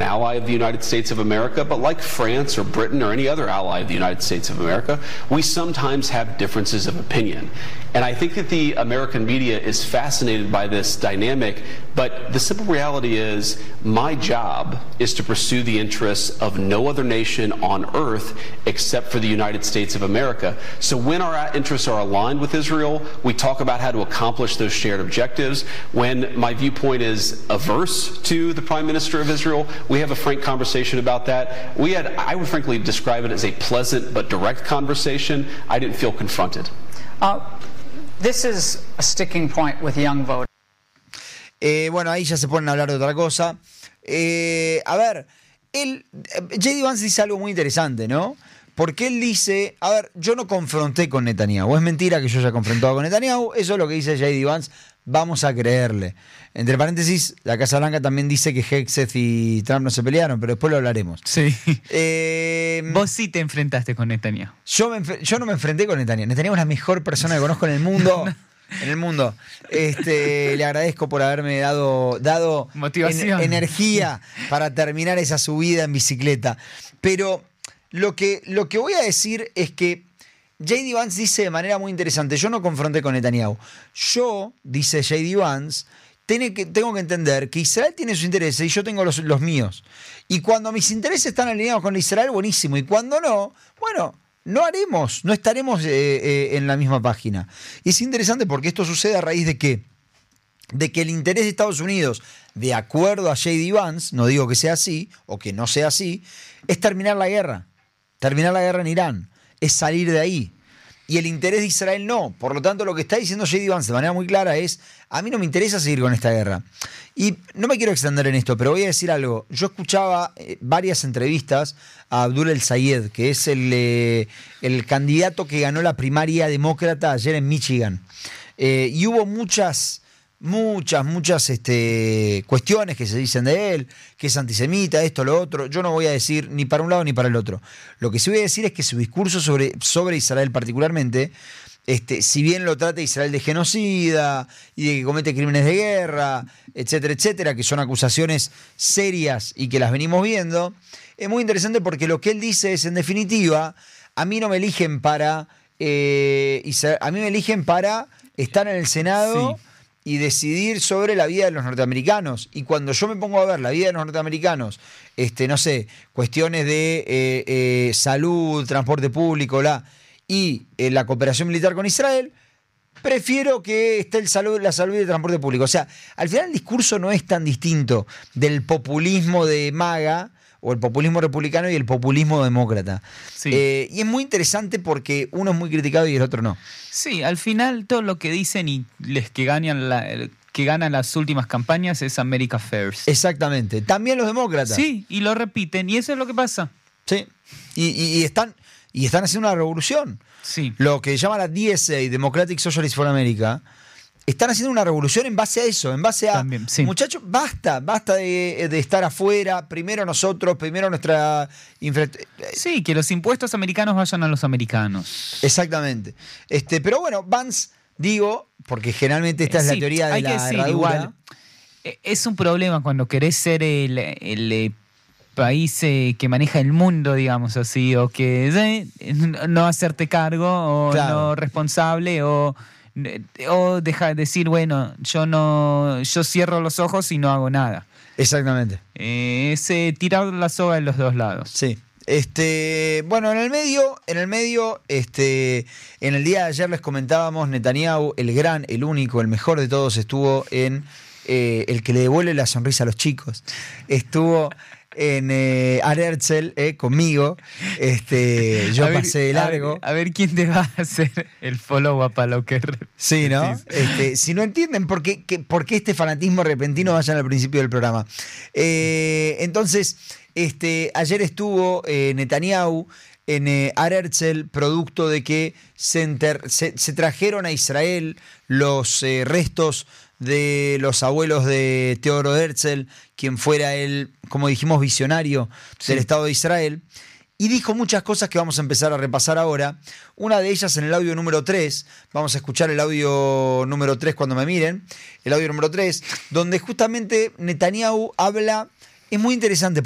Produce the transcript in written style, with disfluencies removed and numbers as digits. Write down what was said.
ally of the United States of America, but like France or Britain or any other ally of the United States of America, we sometimes have differences of opinion. And I think that the American media is fascinated by this dynamic, but the simple reality is my job is to pursue the interests of no other nation on earth except for the United States of America. So when our interests are aligned with Israel, we talk about how to accomplish those shared objectives. When my viewpoint is averse to the Prime Minister of Israel, we have a frank conversation about that. I would frankly describe it as a pleasant but direct conversation. I didn't feel confronted. This is a sticking point with young voters. Bueno, ahí ya se ponen a hablar de otra cosa. A ver, J.D. Vance dice algo muy interesante, ¿no? Porque él dice, a ver, yo no confronté con Netanyahu. Es mentira que yo haya confrontado con Netanyahu. Eso es lo que dice J.D. Vance. Vamos a creerle. Entre paréntesis, la Casa Blanca también dice que Hegseth y Trump no se pelearon, pero después lo hablaremos. Sí. Vos sí te enfrentaste con Netanyahu. Yo no me enfrenté con Netanyahu. Netanyahu es la mejor persona que conozco en el mundo. En el mundo. Le agradezco por haberme dado motivación, energía para terminar esa subida en bicicleta. Pero lo que voy a decir es que J.D. Vance dice de manera muy interesante, yo no confronté con Netanyahu. Yo, dice J.D. Vance, tengo que entender que Israel tiene sus intereses y yo tengo los míos. Y cuando mis intereses están alineados con Israel, buenísimo. Y cuando no, bueno, no estaremos en la misma página. Y es interesante porque esto sucede a raíz de que el interés de Estados Unidos, de acuerdo a J.D. Vance, no digo que sea así o que no sea así, es terminar la guerra en Irán, es salir de ahí. Y el interés de Israel no. Por lo tanto, lo que está diciendo J.D. Vance de manera muy clara es, a mí no me interesa seguir con esta guerra. Y no me quiero extender en esto, pero voy a decir algo. Yo escuchaba varias entrevistas a Abdul El Sayed, que es el candidato que ganó la primaria demócrata ayer en Michigan. Y hubo muchas cuestiones que se dicen de él, que es antisemita, esto, lo otro. Yo no voy a decir ni para un lado ni para el otro. Lo que sí voy a decir es que su discurso sobre Israel particularmente, si bien lo trata Israel de genocida y de que comete crímenes de guerra, etcétera, etcétera, que son acusaciones serias y que las venimos viendo, es muy interesante porque lo que él dice es, en definitiva, a mí no me eligen para Israel, a mí me eligen para estar en el Senado. Sí. Y decidir sobre la vida de los norteamericanos. Y cuando yo me pongo a ver la vida de los norteamericanos, no sé, cuestiones de salud, transporte público, y la cooperación militar con Israel, prefiero que esté la salud y el transporte público. O sea, al final el discurso no es tan distinto del populismo de MAGA, o el populismo republicano y el populismo demócrata. Sí. Y es muy interesante porque uno es muy criticado y el otro no. Sí, al final todo lo que dicen y les que ganan las últimas campañas es America First. Exactamente. También los demócratas. Sí, y lo repiten, y eso es lo que pasa. Sí, y están haciendo una revolución. Sí. Lo que llama la DSA, Democratic Socialists for America, están haciendo una revolución en base a eso, en base a... También, sí. Muchachos, basta de estar afuera, primero nosotros, primero nuestra... Sí, que los impuestos americanos vayan a los americanos. Exactamente. Pero bueno, Vance, digo, porque generalmente esta es la teoría de la herradura. Igual, es un problema cuando querés ser el país que maneja el mundo, digamos así, o que no hacerte cargo, o claro, no responsable, o dejar de decir, bueno, yo cierro los ojos y no hago nada. Exactamente. Es tirar la soga de los dos lados. Sí. Bueno, en el medio, en el día de ayer les comentábamos, Netanyahu, el único, el mejor de todos, estuvo en el que le devuelve la sonrisa a los chicos. Estuvo en Ar Herzl conmigo. Yo pasé de largo. A ver quién te va a hacer el follow-up a lo que... Sí, ¿no? Si no entienden por qué este fanatismo repentino, vayan al principio del programa. Entonces, ayer estuvo Netanyahu en Ar Herzl, producto de que se trajeron a Israel los restos de los abuelos de Theodor Herzl, quien fuera el, como dijimos, visionario del Estado de Israel, y dijo muchas cosas que vamos a empezar a repasar ahora. Una de ellas en el audio número 3, vamos a escuchar el audio número 3 cuando me miren, el audio número 3, donde justamente Netanyahu habla, es muy interesante,